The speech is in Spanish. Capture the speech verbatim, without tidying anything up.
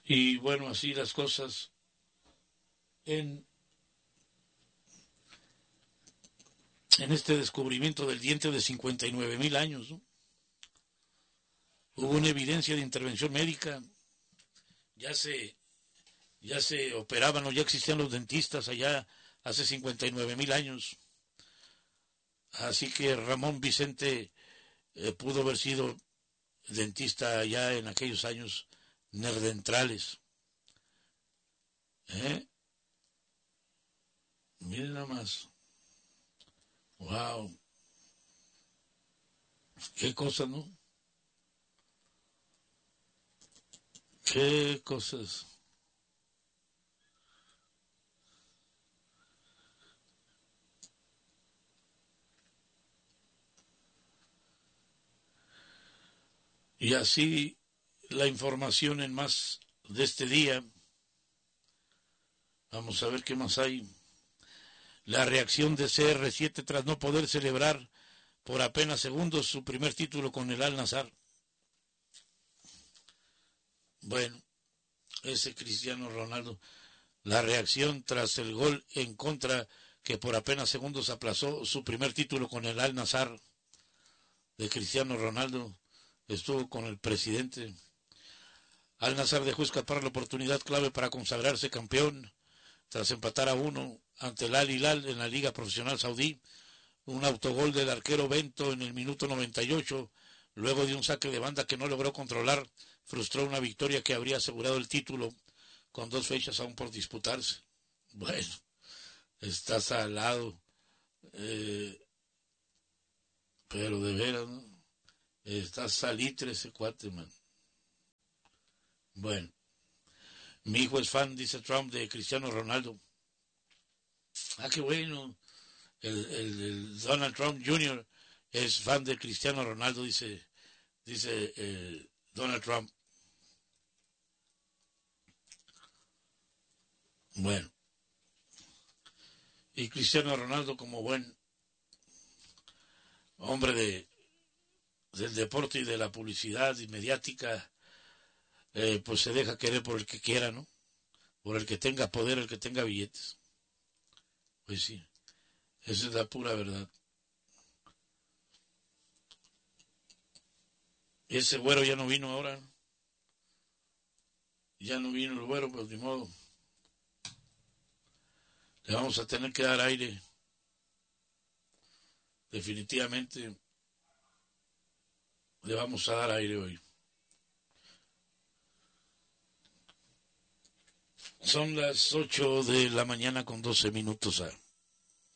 Y bueno, así las cosas en, en este descubrimiento del diente de cincuenta y nueve mil años, ¿no? Hubo una evidencia de intervención médica, ya se, ya se operaban o ya existían los dentistas allá hace cincuenta y nueve mil años. Así que Ramón Vicente eh, pudo haber sido dentista allá en aquellos años nerdentrales. ¿Eh? Miren nada más. Wow. Qué cosa, ¿no? Qué cosas. Y así la información en más de este día. Vamos a ver qué más hay. La reacción de C R siete tras no poder celebrar por apenas segundos su primer título con el Al-Nassr. Bueno, ese Cristiano Ronaldo. La reacción tras el gol en contra que por apenas segundos aplazó su primer título con el Al-Nassr de Cristiano Ronaldo. Estuvo con el presidente. Al-Nassr dejó escapar la oportunidad clave para consagrarse campeón tras empatar a uno ante el Al-Hilal en la Liga Profesional Saudí. Un autogol del arquero Bento en el minuto noventa y ocho, luego de un saque de banda que no logró controlar, frustró una victoria que habría asegurado el título con dos fechas aún por disputarse. Bueno, está salado, eh, pero de veras, ¿no? Está salitre ese cuate, man. Bueno, mi hijo es fan, dice Trump, de Cristiano Ronaldo. Ah, qué bueno. El, el, el Donald Trump junior es fan de Cristiano Ronaldo, dice, dice eh, Donald Trump. Bueno, y Cristiano Ronaldo como buen hombre de, del deporte y de la publicidad y mediática, eh, pues se deja querer por el que quiera, ¿no? Por el que tenga poder, el que tenga billetes. Pues sí, esa es la pura verdad. Ese güero ya no vino ahora, ¿no? Ya no vino el güero, pues ni modo. Le vamos a tener que dar aire. Definitivamente le vamos a dar aire hoy. Son las ocho de la mañana con doce minutos. A.